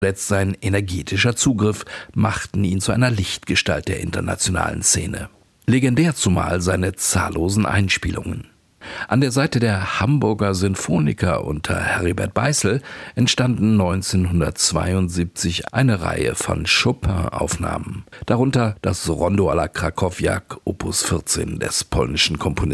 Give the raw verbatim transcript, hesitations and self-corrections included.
Letzt sein energetischer Zugriff machten ihn zu einer Lichtgestalt der internationalen Szene. Legendär zumal seine zahllosen Einspielungen. An der Seite der Hamburger Sinfoniker unter Heribert Beißel entstanden neunzehnhundertzweiundsiebzig eine Reihe von Chopin-Aufnahmen, darunter das Rondo alla Krakowiak Opus vierzehn des polnischen Komponisten